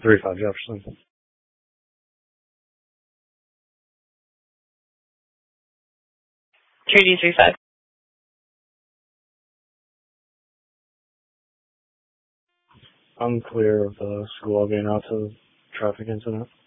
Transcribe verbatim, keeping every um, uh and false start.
three five Jefferson. three D three five. Unclear of the school being out to traffic incident.